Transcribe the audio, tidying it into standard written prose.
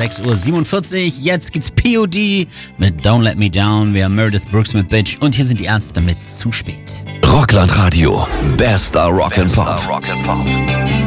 6:47 Uhr. Jetzt gibt's POD mit Don't Let Me Down. Wir haben Meredith Brooks mit Bitch und hier sind die Ärzte mit Zu spät. Rockland Radio. Bester Rock and Pop.